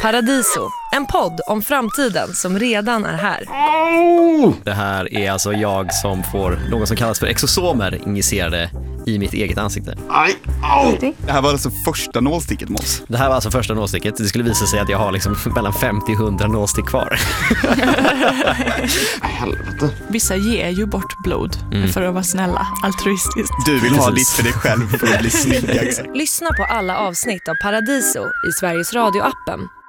Paradiso, en podd om framtiden som redan är här. Det här är alltså jag som får något som kallas för exosomer injicerade i mitt eget ansikte. Aj, au. Det här var alltså första nålsticket, Måns. Det här var alltså första nålsticket. Det skulle visa sig att jag har liksom mellan 50 och 100 nålstick kvar. Helvete. Vissa ger ju bort blod för att vara snälla, altruistiskt. Du vill ha ditt för dig själv för att bli snygg. Lyssna på alla avsnitt av Paradiso i Sveriges Radio-appen